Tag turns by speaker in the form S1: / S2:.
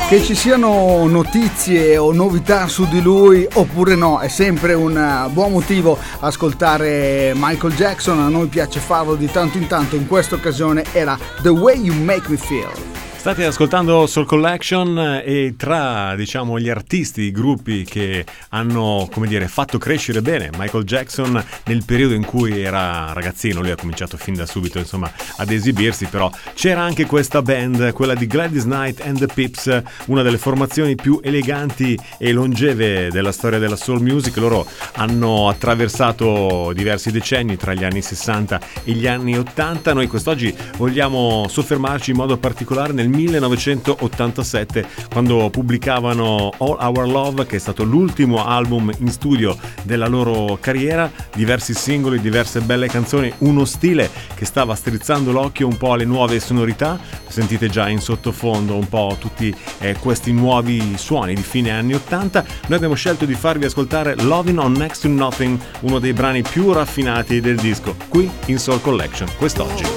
S1: Che ci siano notizie o novità su di lui oppure no, è sempre un buon motivo ascoltare Michael Jackson. A noi piace farlo di tanto in tanto, in questa occasione era The Way You Make Me Feel.
S2: State ascoltando Soul Collection e tra, diciamo, gli artisti, i gruppi che hanno, come dire, fatto crescere bene Michael Jackson nel periodo in cui era ragazzino, lui ha cominciato fin da subito, insomma, ad esibirsi, però c'era anche questa band, quella di Gladys Knight and the Pips, una delle formazioni più eleganti e longeve della storia della soul music. Loro hanno attraversato diversi decenni tra gli anni 60 e gli anni 80. Noi quest'oggi vogliamo soffermarci in modo particolare nel 1987, quando pubblicavano All Our Love, che è stato l'ultimo album in studio della loro carriera. Diversi singoli, diverse belle canzoni, uno stile che stava strizzando l'occhio un po' alle nuove sonorità. Sentite già in sottofondo un po' tutti questi nuovi suoni di fine anni 80. Noi abbiamo scelto di farvi ascoltare Lovin' on Next to Nothing, uno dei brani più raffinati del disco, qui in Soul Collection quest'oggi.